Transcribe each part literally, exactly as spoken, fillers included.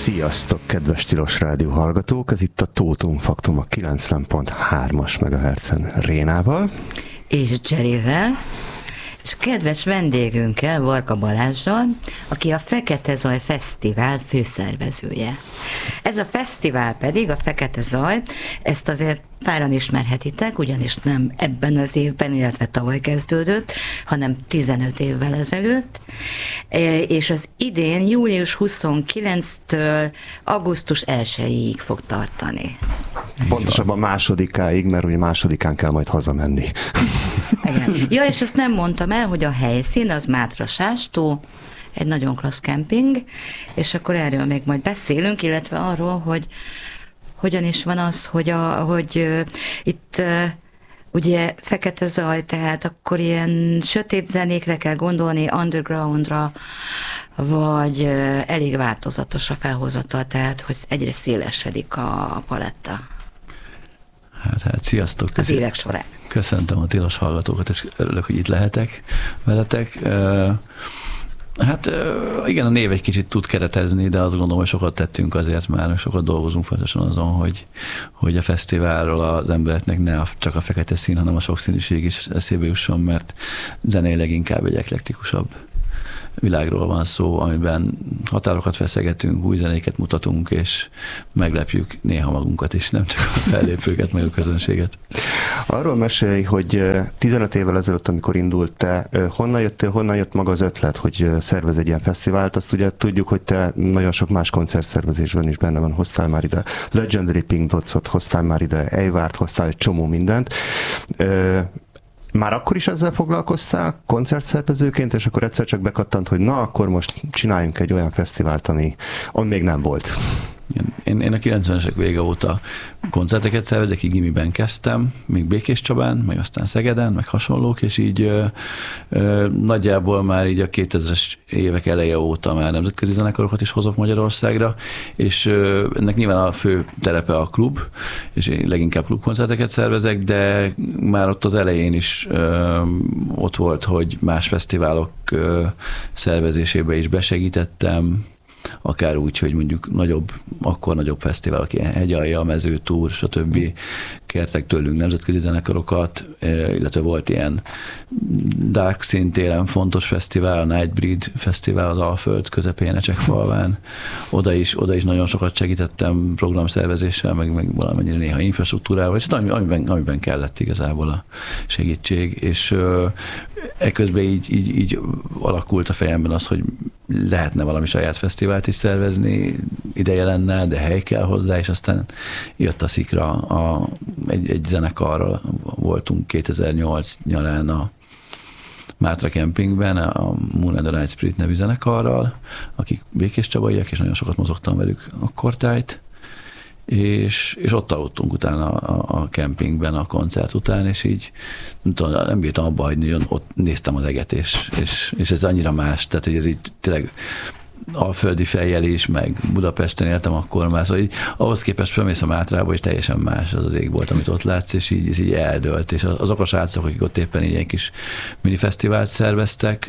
Sziasztok, kedves Tilos Rádió hallgatók! Ez itt a Tótum Faktum a kilencven pont hármas megahertzen Rénával. És Jerryvel. És kedves vendégünkkel, Varga Balázsral, aki a Fekete Zaj Fesztivál főszervezője. Ez a fesztivál pedig, a Fekete Zaj, ezt azért páran ismerhetitek, ugyanis nem ebben az évben, illetve tavaly kezdődött, hanem tizenöt évvel ezelőtt, és az idén július huszonkilencedikétől augusztus elsejéig fog tartani. Pontosabban másodikáig, mert ugye másodikán kell majd hazamenni. Igen. Ja, és azt nem mondtam el, hogy a helyszín az Mátra-Sástó, egy nagyon klassz kemping, és akkor erről még majd beszélünk, illetve arról, hogy hogyan is van az, hogy, a, hogy uh, itt uh, ugye Fekete Zaj, tehát akkor ilyen sötét zenékre kell gondolni, undergroundra, vagy uh, elég változatos a felhozatal, tehát hogy egyre szélesedik a paletta. Hát, hát sziasztok! Az évek során. Köszöntöm a tilos hallgatókat, és örülök, hogy itt lehetek veletek. Hát igen, a név egy kicsit tud keretezni, de azt gondolom, hogy sokat tettünk azért már, sokat dolgozunk fontosan azon, hogy, hogy a fesztiválról az embereknek ne csak a fekete szín, hanem a sokszínűség is eszébe jusson, mert zeneileg inkább egy eklektikusabb világról van szó, amiben határokat feszegetünk, új zenéket mutatunk, és meglepjük néha magunkat is, nem csak a fellépőket, meg a közönséget. Arról mesélj, hogy tizenöt évvel ezelőtt, amikor indult te, honnan jöttél, honnan jött maga az ötlet, hogy szervez egy ilyen fesztivált? Azt ugye tudjuk, hogy te nagyon sok más koncertszervezésben is benne van, hoztál már ide Legendary Pink Dots-ot, hoztál már ide Eivárt, hoztál egy csomó mindent. Már akkor is ezzel foglalkoztál koncertszervezőként, és akkor egyszer csak bekattant, hogy na, akkor most csináljunk egy olyan fesztivált, ami, ami még nem volt. Én, én a kilencvenesek vége óta koncerteket szervezek, így gimiben kezdtem, még Békés Csabán, meg aztán Szegeden, meg hasonlók, és így ö, ö, nagyjából már így a kétezres évek eleje óta már nemzetközi zenekarokat is hozok Magyarországra, és ö, ennek nyilván a fő terepe a klub, és én leginkább klubkoncerteket szervezek, de már ott az elején is ö, ott volt, hogy más fesztiválok ö, szervezésébe is besegítettem, akár úgy, hogy mondjuk nagyobb, akkor nagyobb fesztiválok, ilyen Hegyalja, Mezőtúr, stb. Kértek tőlünk nemzetközi zenekarokat, illetve volt ilyen Dark Színtéren fontos fesztivál, a Nightbreed fesztivál az Alföld közepén, Ecsekfalván. Oda is, oda is nagyon sokat segítettem programszervezéssel, meg, meg valamennyire néha infrastruktúrával, és amiben, amiben kellett igazából a segítség, és ekközben így, így, így alakult a fejemben az, hogy lehetne valami saját fesztivált is szervezni, ideje lenne, de hely kell hozzá, és aztán jött a szikra. A, egy, egy zenekarral voltunk kétezer-nyolc nyarán a Mátra Kempingben, a Moon and the Night Spirit nevű zenekarral, akik Békés Csabaiak, és nagyon sokat mozogtam velük akkortájt, és, és ott aludtunk utána a, a kempingben a koncert után, és így nem, tudom, nem bírtam abba hagyni, hogy ott néztem az eget, és, és, és ez annyira más, tehát hogy ez így tényleg alföldi fejjel is, meg Budapesten éltem akkor már, szóval így, ahhoz képest felmész a Mátrába, és teljesen más az az ég volt, amit ott látsz, és így, így eldölt, és azok a srácok, akik ott éppen így egy kis minifesztivált szerveztek,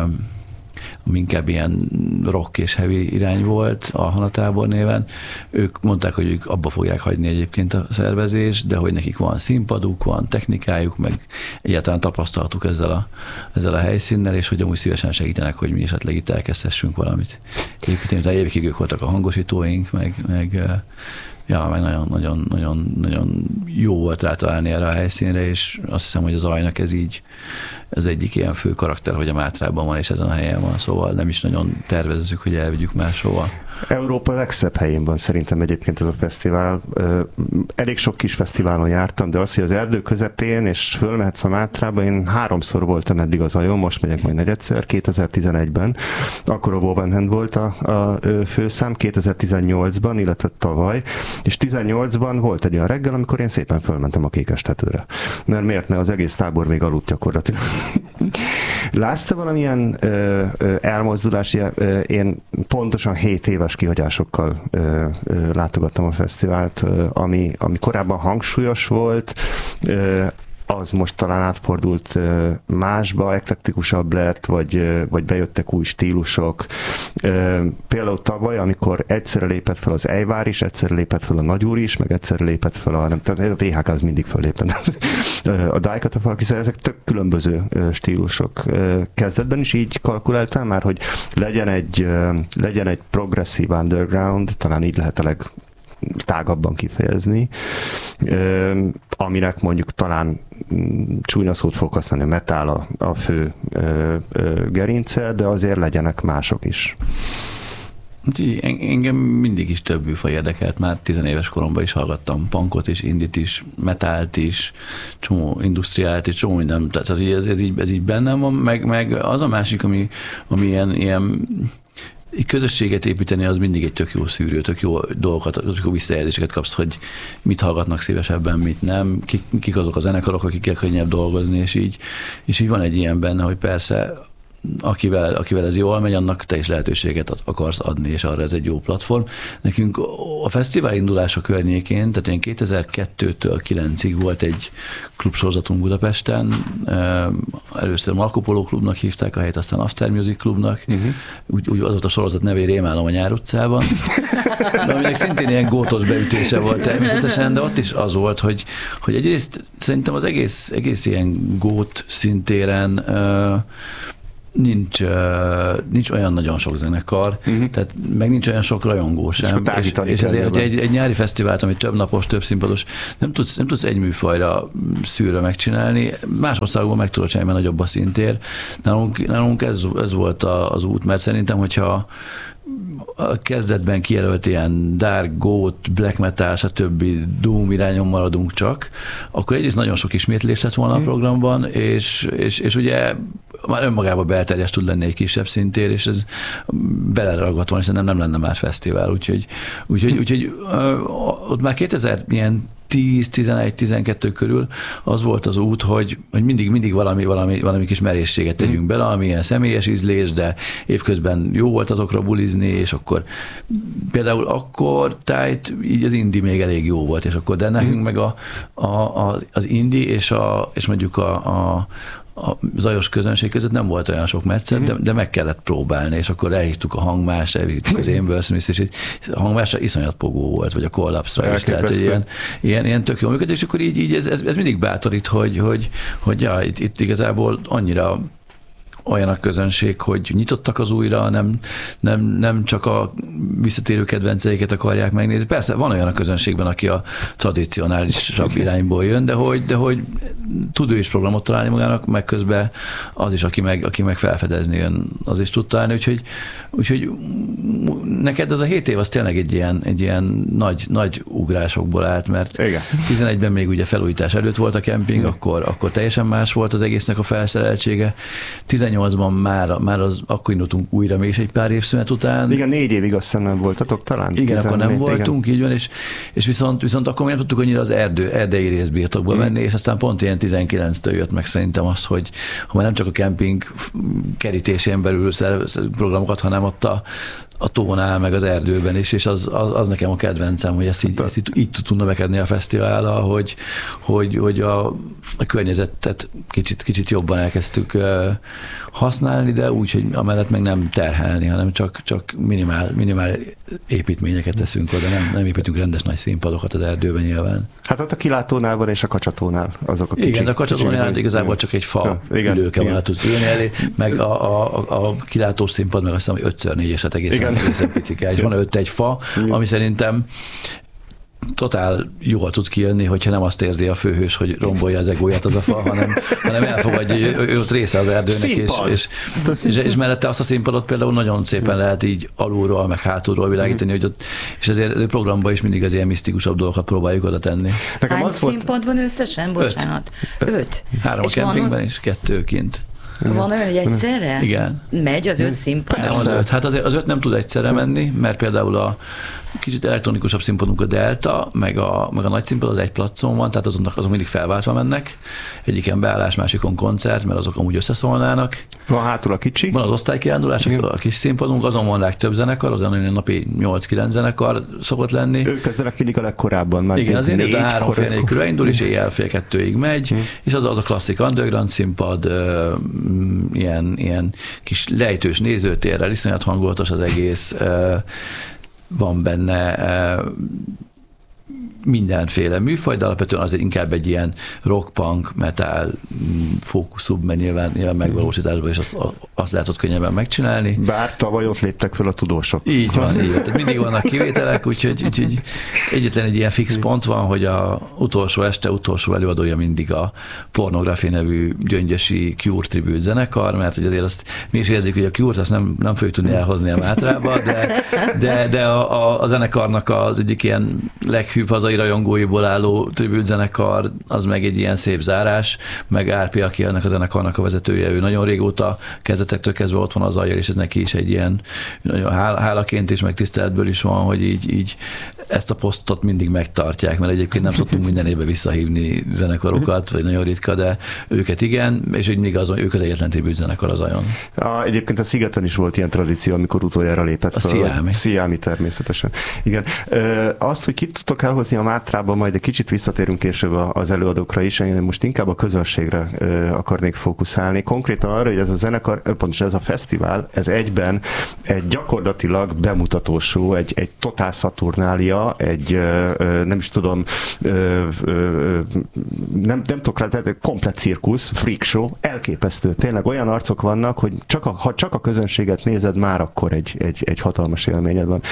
ami inkább ilyen rock és heavy irány volt a Hanatábor néven. Ők mondták, hogy ők abba fogják hagyni egyébként a szervezést, de hogy nekik van színpaduk, van technikájuk, meg egyáltalán tapasztalatuk ezzel a, ezzel a helyszínnel, és hogy amúgy szívesen segítenek, hogy mi esetleg itt elkezdhessünk valamit építeni. Tehát évekig ők voltak a hangosítóink, meg, meg ja, meg nagyon, nagyon, nagyon, nagyon jó volt rátalálni erre a helyszínre, és azt hiszem, hogy az Zajnak ez így, ez egyik ilyen fő karakter, hogy a Mátrában van, és ezen a helyen van, szóval nem is nagyon tervezzük, hogy elvigyük máshova. Európa legszebb helyén van szerintem egyébként ez a fesztivál. Elég sok kis fesztiválon jártam, de az, hogy az erdő közepén, és fölmehetsz a Mátrába, én háromszor voltam eddig az Zajon, most megyek majd negyedszer, kétezer-tizenegyben, akkor a Wovenhand volt a, a főszám, kétezer-tizennyolcban, illetve tavaly, és tizennyolcban volt egy olyan reggel, amikor én szépen fölmentem a Kékestetőre. Mert miért ne, az egész tábor még aludt gyakorlatilag. Látsz te valamilyen ö, ö, elmozdulás? Ö, én pontosan hét éves kihagyásokkal ö, ö, látogattam a fesztivált, ö, ami, ami korábban hangsúlyos volt, ö, az most talán átfordult másba, eklektikusabb lett, vagy, vagy bejöttek új stílusok. Például tavaly, amikor egyszerre lépett fel az Ejvár is, egyszerre lépett fel a Nagyúr is, meg egyszerre lépett fel a, nem tudom, a vé há ká az mindig föllépett. A Dájkatafalk, hiszen ezek tök különböző stílusok. Kezdetben is így kalkuláltál már, hogy legyen egy, legyen egy progresszív underground, talán így lehet a leg tágabban kifejezni, aminek mondjuk talán csúnya szót fog használni, a metal a, a fő gerince, de azért legyenek mások is. Engem mindig is több műfaj érdekelt, már tizenéves koromban is hallgattam punkot is, indit is, metált is, csomó industriált is, csomó minden, tehát ez, ez, így, ez így bennem van, meg, meg az a másik, ami, ami ilyen, ilyen egy közösséget építeni, az mindig egy tök jó szűrő, tök jó dolgokat, tök jó visszajelzéseket kapsz, hogy mit hallgatnak szívesebben, mit nem, kik, kik azok a zenekarok, akikkel könnyebb dolgozni, és így, és így van egy ilyen benne, hogy persze akivel, akivel ez jól megy, annak te is lehetőséget akarsz adni, és arra ez egy jó platform. Nekünk a fesztivál indulása környékén, tehát én kétezer-kettőtől kilencig volt egy klubsorozatunk Budapesten, először Marco Polo klubnak hívták a helyet, aztán After Music klubnak, uh-huh. úgy, úgy az volt a sorozat neve, Rémálom a Nyár utcában, de aminek szintén ilyen gótos beütése volt természetesen, de ott is az volt, hogy, hogy egyrészt szerintem az egész, egész ilyen gót szintéren nincs, uh, nincs olyan nagyon sok zenekar, uh-huh. tehát meg nincs olyan sok rajongó sem, és, és, és ezért, hogy egy, egy nyári fesztivált, ami több napos, több színpados, nem tudsz, nem tudsz egy műfajra szűrre megcsinálni, más országban meg tudod csinálni, mert nagyobb a szintér. Nálunk, nálunk ez, ez volt az út, mert szerintem, hogyha a kezdetben kijelölt ilyen dark, goth, black metal, stb. Doom irányon maradunk csak, akkor egyrészt nagyon sok ismétlés lett volna a programban, és, és, és ugye már önmagában belterjes tud lenni egy kisebb szintér, és ez beleragadt volna, és nem, nem lenne már fesztivál, úgyhogy, úgyhogy, úgyhogy ott már kétezer-tíz, tizenegy, tizenkettő körül az volt az út, hogy, hogy mindig, mindig valami, valami, valami kis merészséget tegyünk bele, ami ilyen személyes ízlés, de évközben jó volt azokra bulizni, és akkor például akkor tájt így az indie még elég jó volt, és akkor de nekünk meg a, a, a, az indie és, a, és mondjuk a, a a zajos közönség között nem volt olyan sok meccet, mm-hmm. de, de meg kellett próbálni, és akkor elhívtuk a Hangmást, elhívtuk az Amber Smith, és a Hangmásra iszonyat pogó volt, vagy a Collapse-ra is, tehát ilyen, ilyen, ilyen tök jó működés, és akkor így, így ez, ez, ez mindig bátorít, hogy, hogy, hogy ja, itt, itt igazából annyira olyan a közönség, hogy nyitottak az újra, nem, nem, nem csak a visszatérő kedvenceiket akarják megnézni. Persze van olyan a közönségben, aki a tradicionálisabb irányból jön, de hogy, de hogy tud ő is programot találni magának, meg közben az is, aki meg, aki meg felfedezni jön, az is tud találni. Úgyhogy, úgyhogy neked az a hét év az tényleg egy ilyen, egy ilyen nagy, nagy ugrásokból állt, mert igen. tizenegyben még ugye felújítás előtt volt a kemping, akkor, akkor teljesen más volt az egésznek a felszereltsége. tizennyolcban már, már az, akkor indultunk újra még egy pár évszünet után. Igen, négy évig azt hiszem nem voltatok talán. Igen, akkor nem voltunk, igen. Így van, és, és viszont, viszont akkor még nem tudtuk annyira az erdő, erdei részbirtokba mm. menni, és aztán pont ilyen tizenkilenctől jött meg szerintem az, hogy ha már nem csak a kemping kerítésén belül programokat, hanem ott a a tónál, meg az erdőben is, és az, az, az nekem a kedvencem, hogy ezt így, ezt így, így tud növekedni a fesztivállal, hogy, hogy, hogy a, a környezetet kicsit, kicsit jobban elkezdtük uh, használni, de úgy, hogy amellett meg nem terhelni, hanem csak, csak minimál, minimál építményeket teszünk oda, nem, nem építünk rendes nagy színpadokat az erdőben nyilván. Hát ott a kilátónál van, és a kacsatónál azok a kicsik. Igen, de a kacsatónál igazából csak egy fa ja, ülőke van, tudsz ülni elé, meg a, a, a kilátós színpad, meg azt hiszem, hogy ötször négyeset egészen egészen picike, és van előtte egy fa, ami szerintem totál jól tud kijönni, hogyha nem azt érzi a főhős, hogy rombolja az egóját az a fa, hanem, hanem elfogadja, hogy ő, ő ott része az erdőnek, és, és, és, és mellette azt a színpadot például nagyon szépen lehet így alulról, meg hátulról világítani, hogy ott, és ezért a programban is mindig az ilyen misztikusabb dolgokat próbáljuk oda tenni. Hány színpad van összesen? Bocsánat. Öt. Öt. Három és a kempingben van, és kettő kint. Van olyan, hogy egyszerre? Igen. Megy az öt színpad? Nem az öt. Hát azért az öt nem tud egyszerre menni, mert például a kicsit elektronikusabb színpadunk a Delta, meg a, meg a nagy színpad az egy placon van, tehát azonnak azok mindig felváltva mennek. Egyiken beállás, másikon koncert, mert azok amúgy összeszólnának. Van hátul a kicsi. Van az osztálykirándulás, a kis színpadunk, azon van legtöbb zenekar, az olyan napi nyolc-kilenc zenekar szokott lenni. Ők kezdenek mindig a legkorábban. Már igen, az indult a három fél négy körül indul, és éjjel fél kettőig megy, hmm. és az az a klasszik underground színpad, uh, ilyen, ilyen kis lejtős nézőtérrel, iszonyat hangulatos az egész, uh, van benne uh, mindenféle műfaj, de alapvetően azért inkább egy ilyen rock-punk, metal fókuszúbb, mert nyilván, nyilván megvalósításban is azt, azt lehet ott könnyebben megcsinálni. Bár tavaly ott léptek fel a tudósok. Így van, így van. Tehát mindig vannak kivételek, úgyhogy, úgyhogy egyetlen egy ilyen fix pont van, hogy a utolsó este, utolsó előadója mindig a Pornography nevű gyöngyösi Cure tribute zenekar, mert hogy azért azt mi is érzik, hogy a Cure-t azt nem, nem fogjuk tudni elhozni a Mátrába, de, de, de a, a, a zenekarnak az egyik ilyen leghűbb hazai rajongóiból álló tribute zenekar, az meg egy ilyen szép zárás, meg Árpi, aki ennek a zenekarnak a vezetője, ő nagyon régóta kezdetektől kezdve ott van az Zajjal, és ez neki is egy ilyen nagyon hálaként is, meg tiszteletből is van, hogy így, így ezt a posztot mindig megtartják, mert egyébként nem szoktunk minden évben visszahívni zenekarokat, vagy nagyon ritka, de őket igen, és úgy mindig azon, ők az egyetlen tribute zenekar az Zajon. A, egyébként a Szigeten is volt ilyen tradíció, amikor utoljára lépett a fel. A Sziámi. Sziámi természetesen. Igen. Azt, hogy kit tudtok elhozni a Mátrában, majd egy kicsit visszatérünk később az előadókra is, én most inkább a közönségre akarnék fókuszálni. Konkrétan arra, hogy ez a zenekar, pontosan ez a fesztivál, ez egyben egy gyakorlatilag bemutatóshow, egy, egy totál szaturnália, egy nem is tudom, nem, nem tudok rá, tehát komplet cirkusz, freak show, elképesztő. Tényleg olyan arcok vannak, hogy csak a, ha csak a közönséget nézed, már akkor egy, egy, egy hatalmas élményed van.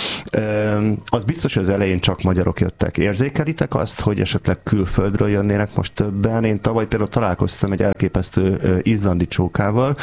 Az biztos, hogy az elején csak magyarok jöttek. Érzékelitek azt, hogy esetleg külföldről jönnének most többen? Én tavaly például találkoztam egy elképesztő izlandi csókával,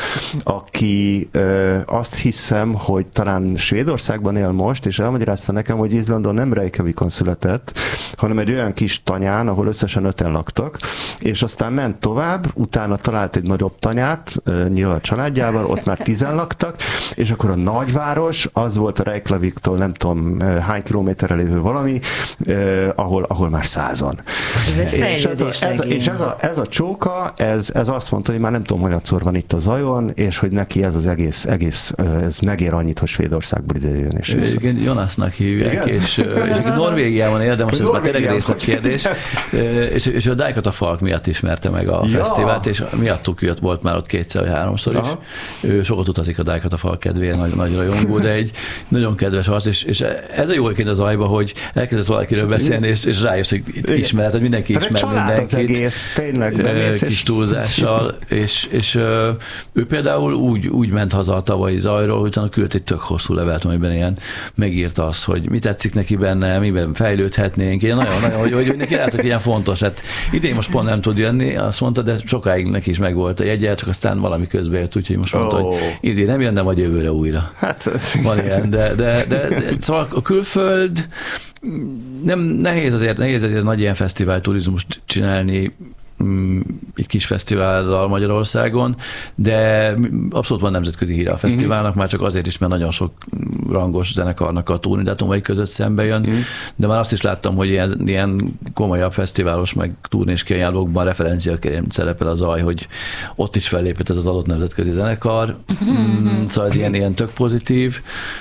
aki azt hiszem, hogy talán Svédországban él most, és elmagyarázta nekem, hogy Izlandon nem Reykjavikon született, hanem egy olyan kis tanyán, ahol összesen öten laktak, és aztán ment tovább, utána talált egy nagyobb tanyát, nyilván a családjával, ott már tizen laktak, és akkor a nagyváros, az volt a Reykjaviktól nem tudom hány kilométerre lévő valami, eh, ahol, ahol már százan. Ez egy és ez a, ez a, és ez a, ez a csóka, ez, ez azt mondta, hogy már nem tudom, hogy hatszor van itt a Zajon, és hogy neki ez az egész, egész ez megér annyit, hogy Svédországból ide jön és vissza. Igen, Jonasnak hívják, és, és Norvégiában él, de most ez már tényleg részletkérdés, és, és a Dijkata Falk miatt ismerte meg a ja. fesztivált, és miattuk jött, volt már ott kétszer vagy háromszor is. Aha. Ő sokat utazik a Dijkata Falk kedvéért, nagy, nagy rajongó, de egy nagyon kedves arc, és, és ez a jó egyébként az Zajba, hogy elkezdesz valakiről beszélni, és, és rájössz, hogy ismered, hogy mindenki hát ismer mindenkit. Az egész, tényleg kis túlzással, és, és ő például úgy, úgy ment haza a tavalyi Zajról, hogy utána küldött egy tök hosszú levelet, amiben ilyen megírta azt, hogy mi tetszik neki benne, miben fejlődhetnénk, ilyen nagyon-nagyon, hogy, hogy neki látszik, hogy ilyen fontos. Hát idén most pont nem tud jönni, azt mondta, de sokáig neki is megvolt a jegye, csak aztán valami közben jött, úgyhogy most mondta, oh. hogy idén nem jön, de vagy jövőre újra. Hát, van ilyen, de, de, de, de szóval a külföld nem nehéz azért, nehéz azért nagy ilyen fesztivál turizmust csinálni egy kis fesztivállal Magyarországon, de abszolút van nemzetközi híre a fesztiválnak, mm-hmm. már csak azért is, mert nagyon sok rangos zenekarnak a turnédátumai között szembe jön, mm-hmm. de már azt is láttam, hogy ilyen, ilyen komolyabb fesztiválos, meg turnés kiajánlókban referenciaként szerepel a Zaj, hogy ott is fellépett ez az adott nemzetközi zenekar, mm-hmm. szóval ez ilyen, ilyen tök pozitív.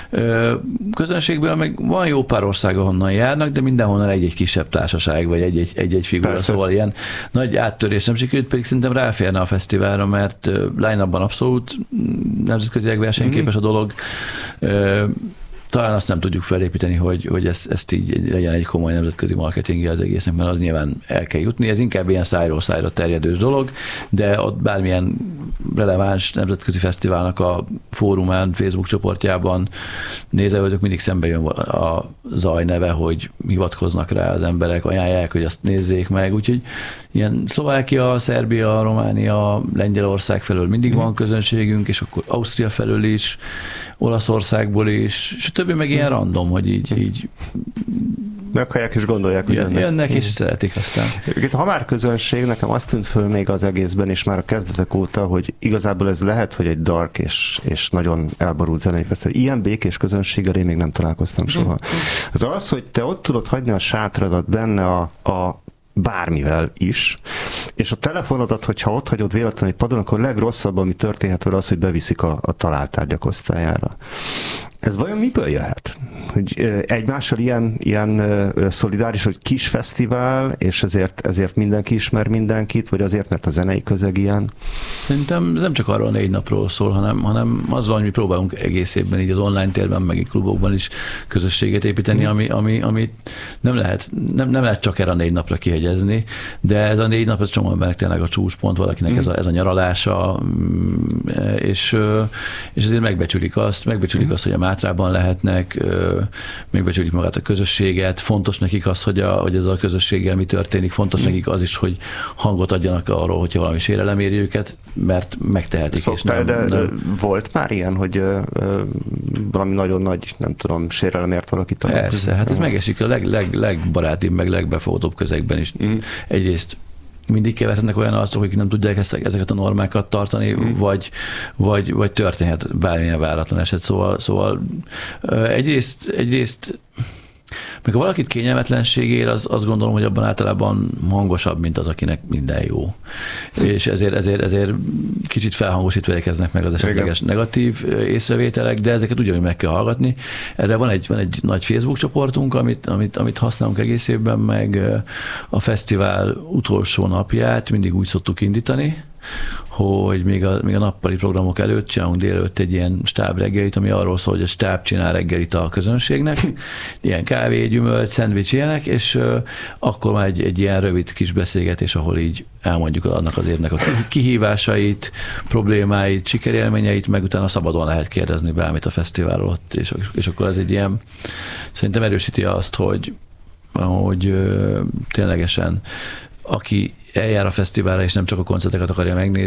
Közönségből meg van jó pár ország, ahonnan járnak, de mindenhonnan egy-egy kisebb társaság, vagy egy-egy, egy-egy figura, Persze. szóval ilyen nagy áttörés nem sikerült, pedig szerintem ráférne a fesztiválra, mert line-upban abszolút nemzetközileg versenyképes a dolog. Talán azt nem tudjuk felépíteni, hogy, hogy ezt, ezt így legyen egy komoly nemzetközi marketingje az egésznek, mert az nyilván el kell jutni. Ez inkább ilyen szájról szájra terjedős dolog, de ott bármilyen releváns nemzetközi fesztiválnak a fórumán, Facebook csoportjában nézelődök, mindig szembe jön a Zaj neve, hogy hivatkoznak rá az emberek, ajánlják, hogy azt nézzék meg. Úgyhogy ilyen Szlovákia, Szerbia, Románia, Lengyelország felől mindig van közönségünk, és akkor Ausztria felől is, Olaszországból is, és a többi meg ilyen random, hogy így, így meghallják és gondolják, hogy jönnek. Jönnek és szeretik aztán. Ha már közönség, nekem azt tűnt föl még az egészben, és már a kezdetek óta, hogy igazából ez lehet, hogy egy dark és, és nagyon elborult zenei fesztivál. Ilyen békés közönséggel én még nem találkoztam soha. De az, hogy te ott tudod hagyni a sátradat benne a, a bármivel is, és a telefonodat, hogyha ott hagyod véletlenül egy padon, akkor a legrosszabb, ami történhet vele az, hogy beviszik a, a találtárgyak osztályára. Ez vajon miből jöhet? Hogy egymással ilyen, ilyen szolidáris, hogy kis fesztivál, és ezért, ezért mindenki ismer mindenkit, vagy azért, mert a zenei közeg ilyen? Szerintem nem csak arról a négy napról szól, hanem, hanem azzal, hogy mi próbálunk egész évben így az online térben, meg klubokban is közösséget építeni, ami, ami, ami nem, lehet, nem, nem lehet csak erre a négy napra kihegyezni, de ez a négy nap, ez csomó embernek tényleg a csúcspont, valakinek mm. ez, a, ez a nyaralása, és, és ezért megbecsülik azt, megbecsülik mm. azt, hogy a Mátrában lehetnek, megbecsülik magát a közösséget, fontos nekik az, hogy, a, hogy ez a közösséggel mi történik, fontos mm. nekik az is, hogy hangot adjanak arról, hogyha valami sérelem éri őket, mert megtehetik. Szoktál, és nem, de nem... volt már ilyen, hogy ö, ö, valami nagyon nagy, nem tudom, sérelem ért valakit? Persze, hát ez megesik a leg, leg, legbarátibb, meg legbefogadóbb közegben is. Mm. Egyrészt mindig keletnek olyan arcok, akik nem tudják ezt, ezeket a normákat tartani, mm. vagy, vagy, vagy történhet bármilyen váratlan eset. Szóval, szóval egyrészt, egyrészt meg ha valakit kényelmetlenség ér, az, azt gondolom, hogy abban általában hangosabb, mint az, akinek minden jó. És ezért, ezért, ezért kicsit felhangosítva érkeznek meg az esetleges negatív észrevételek, de ezeket ugyanúgy meg kell hallgatni. Erre van egy, van egy nagy Facebook csoportunk, amit, amit, amit használunk egész évben, meg a fesztivál utolsó napját mindig úgy szoktuk indítani, hogy még a, még a nappali programok előtt csinálunk délelőtt egy ilyen stáb reggelit, ami arról szól, hogy a stáb csinál reggelit a közönségnek, ilyen kávé, gyümölcs, szendvics ilyenek, és uh, akkor már egy, egy ilyen rövid kis beszélgetés, ahol így elmondjuk annak az évnek a kihívásait, problémáit, sikerélményeit, meg utána szabadon lehet kérdezni bármit a fesztiválról, és, és akkor ez egy ilyen, szerintem erősíti azt, hogy, hogy uh, ténylegesen aki eljár a fesztiválra, és nem csak a koncerteket akarja megnézni,